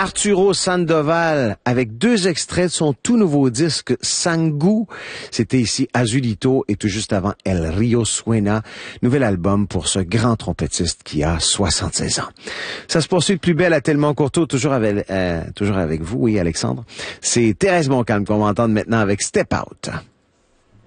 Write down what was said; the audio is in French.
Arturo Sandoval avec 2 extraits de son tout nouveau disque Sangu. C'était ici Azulito et tout juste avant El Rio Suena, nouvel album pour ce grand trompettiste qui a 76 ans. Ça se poursuit de plus belle à Tellement Courteau, toujours avec vous, oui Alexandre. C'est Thérèse Montcalm qu'on va entendre maintenant avec Step Out.